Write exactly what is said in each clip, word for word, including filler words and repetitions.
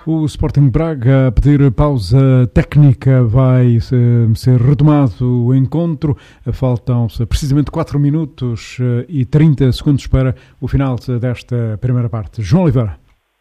O Sporting Braga a pedir pausa técnica, vai ser retomado o encontro. Faltam precisamente quatro minutos e trinta segundos para o final desta primeira parte. João Oliveira.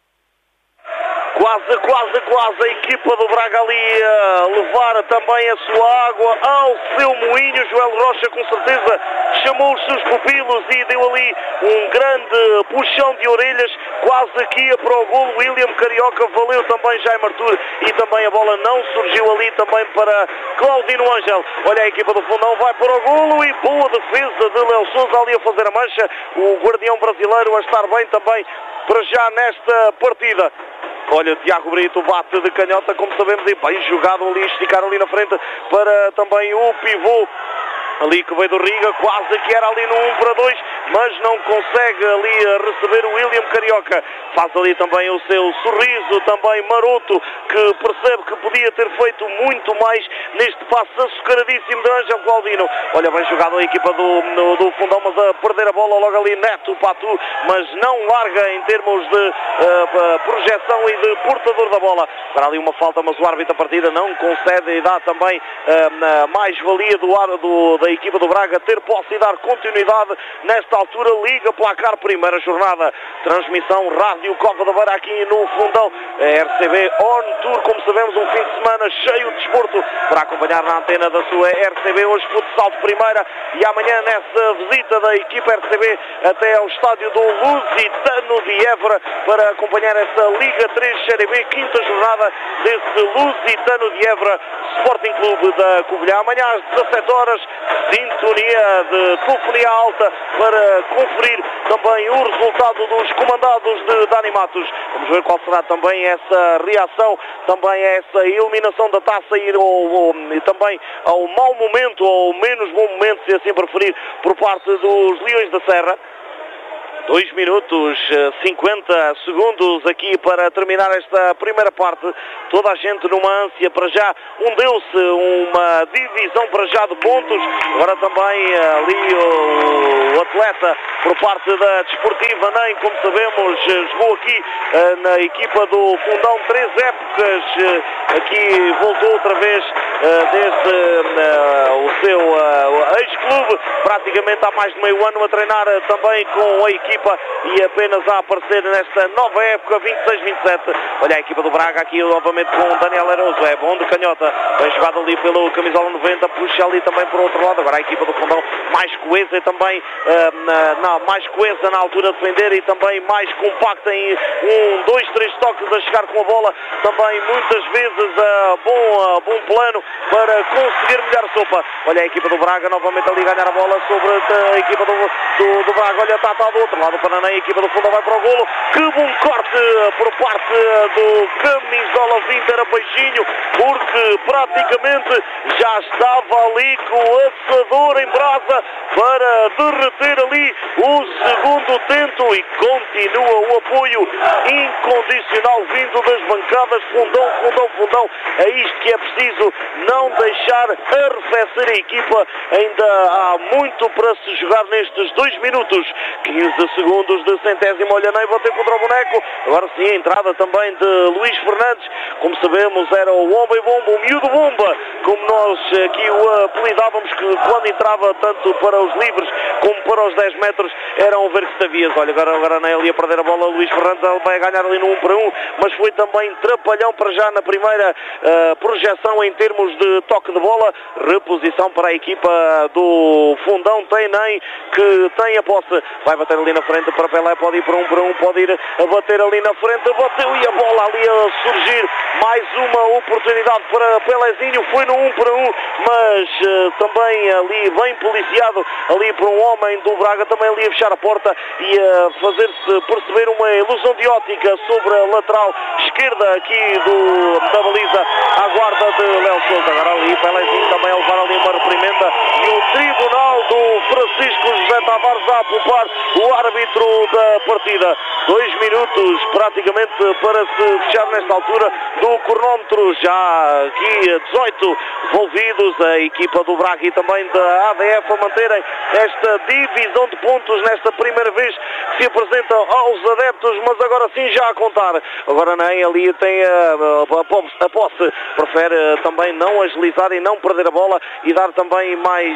Quase, quase, quase a equipa do Braga ali a levar também a sua água ao seu moinho. Joel Rocha com certeza chamou os seus pupilos e deu ali um grande puxão de orelhas, quase aqui para o golo. William Carioca, valeu também Jaime Arthur e também a bola não surgiu ali também para Claudino Ângelo. Olha, a equipa do Fundão vai para o golo e boa defesa de Léo Sousa ali a fazer a mancha. O guardião brasileiro a estar bem também para já nesta partida. Olha, Tiago Brito bate de canhota, como sabemos, e bem jogado ali, esticar ali na frente para também o pivô. Ali que veio do Riga, quase que era ali no um para dois, mas não consegue ali receber o William Carioca. Faz ali também o seu sorriso, também maroto, que percebe que podia ter feito muito mais neste passe açucaradíssimo de Ângelo Claudino. Olha, bem jogado a equipa do, no, do Fundão, mas a perder a bola logo ali Neto Patu, mas não larga em termos de uh, projeção e de portador da bola. Para ali uma falta, mas o árbitro da partida não concede e dá também uh, mais valia do, do, da a equipa do Braga ter posse e dar continuidade nesta altura. Liga placar, primeira jornada, transmissão rádio Cova da Beira aqui no Fundão, R C B On Tour, como sabemos, um fim de semana cheio de desporto para acompanhar na antena da sua R C B. Hoje futsal de primeira e amanhã nessa visita da equipa R C B até ao estádio do Lusitano de Évora para acompanhar essa Liga três Série B, quinta jornada desse Lusitano de Évora Sporting Clube da Covilhã. Amanhã às dezassete horas, sintonia de telefonia alta para conferir também o resultado dos comandados de Dani Matos. Vamos ver qual será também essa reação, também essa eliminação da taça e, ou, ou, e também ao mau momento, ou menos bom momento, se assim preferir, por parte dos Leões da Serra. dois minutos, cinquenta segundos aqui para terminar esta primeira parte. Toda a gente numa ânsia para já. Um deu-se uma divisão para já de pontos. Agora também ali o, o atleta por parte da Desportiva N E M, como sabemos, jogou aqui na equipa do Fundão três épocas. Aqui voltou outra vez desde o seu ex-clube, praticamente há mais de meio ano a treinar também com a equipa e apenas a aparecer nesta nova época vinte e seis vinte e sete. Olha a equipa do Braga aqui novamente com Daniel Aroso, é bom de canhota, bem jogado ali pelo camisola noventa, puxa ali também por outro lado. Agora a equipa do Fundão mais coesa e também uh, na, na, mais coesa na altura de defender e também mais compacta em um, dois, três toques a chegar com a bola, também muitas vezes a uh, bom, uh, bom plano para conseguir melhor sopa. Olha a equipa do Braga novamente ali ganhar a bola sobre a equipa do, do, do Braga. Olha, está, está do outro lado para a equipa do Fundão, vai para o golo. Que bom corte por parte do camisola vinte, era beijinho, porque praticamente já estava ali com o assador em brasa para derreter ali o segundo tento e continua o apoio incondicional vindo das bancadas. Fundão, Fundão, Fundão. É isto que é preciso, não deixar arrefecer a equipa. Ainda há muito para se jogar nestes dois minutos, quinze segundos de centésimo. Olha, nem bater contra o boneco. Agora sim, a entrada também de Luís Fernandes. Como sabemos, era o homem bomba, o miúdo bomba, como nós aqui o apelidávamos, que quando entrava tanto para os livres como para os dez metros eram o ver que sabias. Olha, agora, agora nem ali a perder a bola. Luís Fernandes vai ganhar ali no um para um, mas foi também trapalhão para já na primeira uh, projeção em termos de toque de bola. Reposição para a equipa do Fundão. Tem nem que tem a posse, vai bater ali na frente para Pelé, pode ir para um para um, pode ir a bater ali na frente, bateu e a bola ali a surgir, mais uma oportunidade para Pelézinho, foi no um para um, mas uh, também ali bem policiado ali por um homem do Braga, também ali a fechar a porta e a fazer-se perceber uma ilusão de ótica sobre a lateral esquerda aqui do, da baliza, à guarda de Léo Sousa. Agora ali Pelézinho também a levar ali uma reprimenda e o tribunal do Francisco José Tavares a poupar o árbitro da partida. dois minutos segundos praticamente para se fechar nesta altura do cronómetro. Já aqui dezoito envolvidos, a equipa do Braga e também da A D F a manterem esta divisão de pontos nesta primeira vez que se apresenta aos adeptos, mas agora sim já a contar. Agora nem ali tem a, a, a posse, prefere também não agilizar e não perder a bola e dar também mais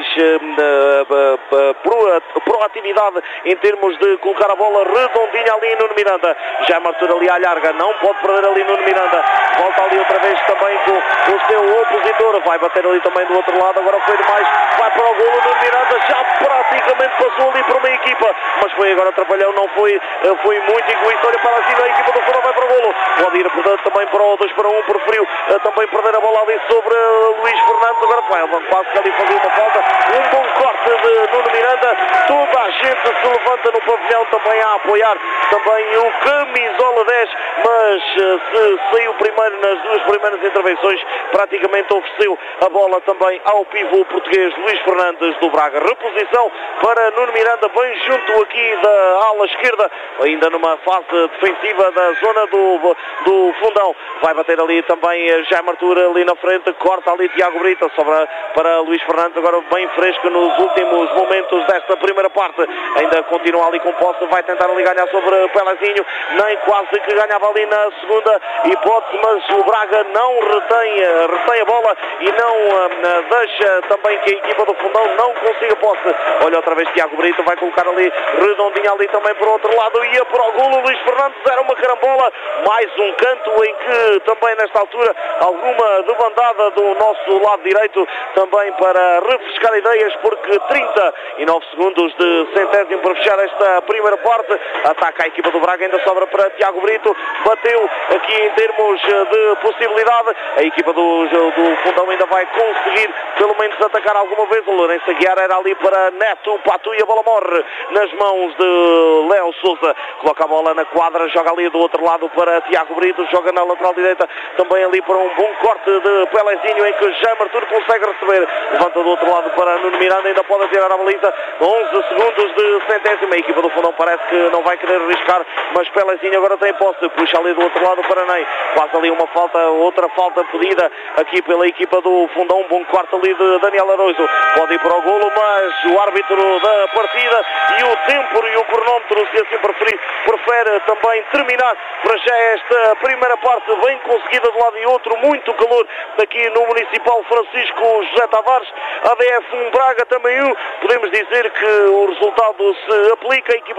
uh, uh, uh, pro, proatividade em termos de colocar a bola redondinha ali no Miranda. Já Arthur ali à larga, não pode perder ali no Miranda, volta ali outra vez também com o seu opositor, vai bater ali também do outro lado, agora foi demais, vai para o golo no Miranda, já praticamente passou ali por uma equipa, mas foi agora atrapalhão, não foi, foi muito egoísta, olha para cima, a equipa do Fora vai para o golo, pode ir portanto também para o dois para um, preferiu também perder a bola ali sobre Luís Fernandes, agora vai, quase que ali fazia uma falta, um bom corte de Nuno Miranda, toda a gente se levanta no pavilhão também a apoiar também o camisola dez, mas se saiu primeiro nas duas primeiras intervenções, praticamente ofereceu a bola também ao pivô português Luís Fernandes do Braga. Reposição para Nuno Miranda, bem junto aqui da ala esquerda, ainda numa fase defensiva da zona do, do fundão. Vai bater ali também Jaime Arthur ali na frente, corta ali Tiago Brita, sobra para Luís Fernandes, agora bem fresco nos últimos momentos desta primeira parte. Ainda continua ali com posse, vai tentar ali ganhar sobre Pelezinho, nem quase que ganhava ali na segunda hipótese, mas o Braga não retém, retém a bola e não uh, deixa também que a equipa do fundão não consiga posse. Olha outra vez Tiago Brito, vai colocar ali redondinha ali também para o outro lado, ia para o golo Luís Fernandes, era uma carambola, mais um canto em que também nesta altura alguma debandada do nosso lado direito também para refrescar ideias, porque trinta e nove segundos de centésimo para fechar esta primeira parte. Ataca a equipa do Braga, ainda sobra para Tiago Brito, bateu aqui em termos de possibilidade, a equipa do, do fundão ainda vai conseguir pelo menos atacar alguma vez. O Lourenço Aguiar era ali para Neto Patu e a bola morre nas mãos de Léo Sousa, coloca a bola na quadra, joga ali do outro lado para Tiago Brito, joga na lateral direita também ali para um bom corte de Pelezinho em que Jaime Arthur consegue receber, levanta do outro lado para Nuno Miranda, ainda pode tirar a baliza, onze segundos de centésima, a equipa do fundão parece que não vai querer arriscar, mas Pelezinho agora tem posse, puxa ali do outro lado para Ney, faz ali uma falta, outra falta pedida aqui pela equipa do fundão, um bom corte ali de Daniel Aroizo, pode ir para o golo, mas o árbitro da partida e o tempo e o cronómetro, se assim preferir, prefere também terminar para já esta primeira parte bem conseguida de um lado e outro, muito calor aqui no Municipal Francisco José Tavares, A D F um Braga também um, podemos dizer que o resultado se aplica, a equipa